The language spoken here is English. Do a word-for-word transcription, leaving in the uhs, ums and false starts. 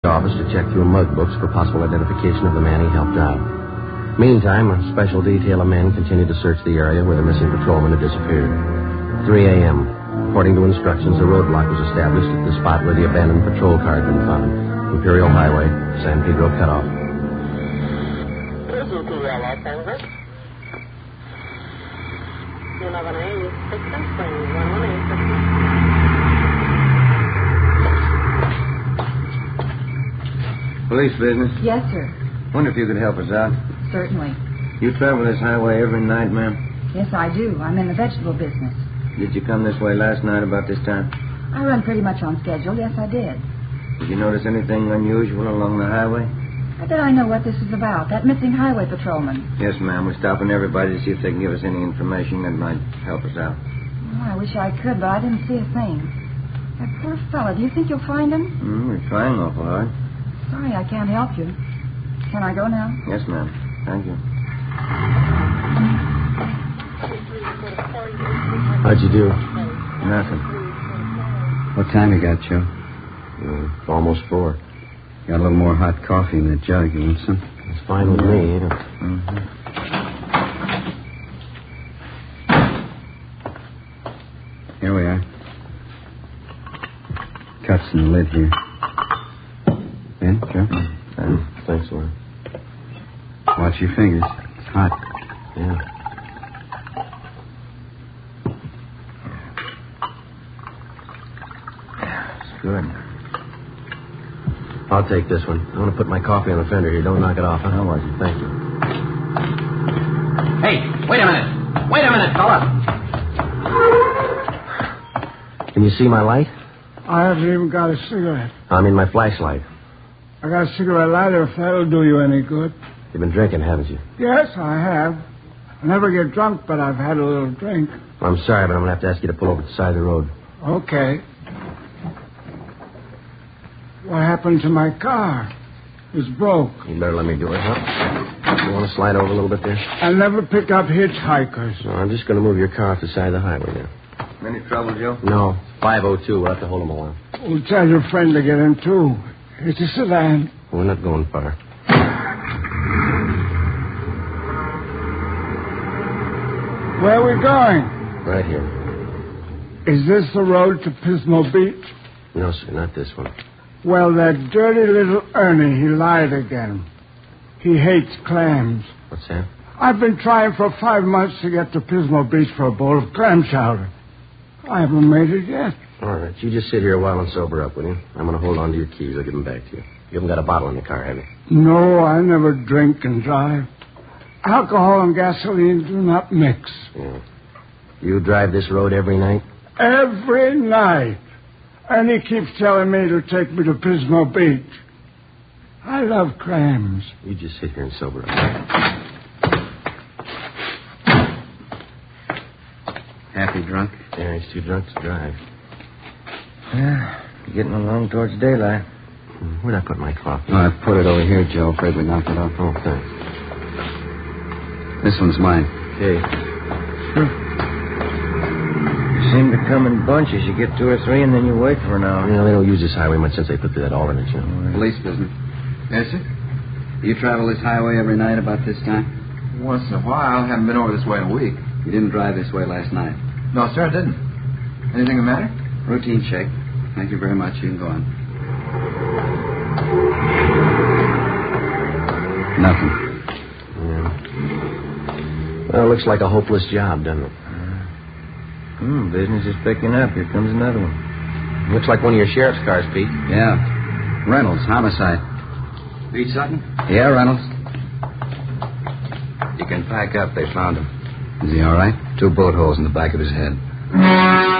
office to check through mug books for possible identification of the man he helped out. Meantime, a special detail of men continued to search the area where the missing patrolman had disappeared. three a.m. According to instructions, a roadblock was established at the spot where the abandoned patrol car had been found. Imperial Highway, San Pedro cutoff. Police business. Yes, sir. Wonder if you could help us out. Certainly. You travel this highway every night, ma'am? Yes, I do. I'm in the vegetable business. Did you come this way last night about this time? I run pretty much on schedule. Yes, I did. Did you notice anything unusual along the highway? How did I know what this is about? That missing highway patrolman. Yes, ma'am. We're stopping everybody to see if they can give us any information that might help us out. Oh, I wish I could, but I didn't see a thing. That poor fella. Do you think you'll find him? Mm, we're trying awful hard. Sorry, I can't help you. Can I go now? Yes, ma'am. Thank you. How'd you do? Nothing. What time you got, Joe? Uh, almost four. Got a little more hot coffee in the jug. You want some? It's fine with me. Mm-hmm. Here we are. Cuts in the lid here. In, Joe? Uh, thanks, Warren. Watch your fingers. It's hot. Yeah. It's good. I'll take this one. I want to put my coffee on the fender here. Don't knock it off, huh? How was it? Thank you. Hey, wait a minute. Wait a minute, fella. Can you see my light? I haven't even got a cigarette. I mean my flashlight. I got a cigarette lighter if that'll do you any good. You've been drinking, haven't you? Yes, I have. I never get drunk, but I've had a little drink. Well, I'm sorry, but I'm going to have to ask you to pull over to the side of the road. Okay. What happened to my car? It's broke. You better let me do it, huh? You want to slide over a little bit there? I never pick up hitchhikers. No, I'm just going to move your car off the side of the highway now. Any trouble, Joe? No. five oh two. We'll have to hold him a while. Well, tell your friend to get in, too. It's a sedan. We're not going far. Where are we going? Right here. Is this the road to Pismo Beach? No, sir, not this one. Well, that dirty little Ernie, he lied again. He hates clams. What's that? I've been trying for five months to get to Pismo Beach for a bowl of clam chowder. I haven't made it yet. All right. You just sit here a while and sober up, will you? I'm going to hold on to your keys. I'll give them back to you. You haven't got a bottle in the car, have you? No, I never drink and drive. Alcohol and gasoline do not mix. Yeah. You drive this road every night? Every night. And he keeps telling me to take me to Pismo Beach. I love clams. You just sit here and sober up. Happy drunk? Yeah, he's too drunk to drive. Yeah, getting along towards daylight. Where'd I put my coffee? Oh, I put it over here, Joe. Afraid we knocked it off. Oh, thanks. This one's mine. Okay. You seem to come in bunches. You get two or three, and then you wait for an hour. You know, they don't use this highway much since they put that alternate, you know. Police business. Yes, sir? You travel this highway every night about this time? Once in a while. I haven't been over this way in a week. You didn't drive this way last night? No, sir, I didn't. Anything the matter? Routine check. Thank you very much. You can go on. Nothing. Yeah. Well, it looks like a hopeless job, doesn't it? Hmm, business is picking up. Here comes another one. Looks like one of your sheriff's cars, Pete. Yeah. Reynolds, homicide. Pete Sutton? Yeah, Reynolds. You can pack up. They found him. Is he all right? Two bullet holes in the back of his head.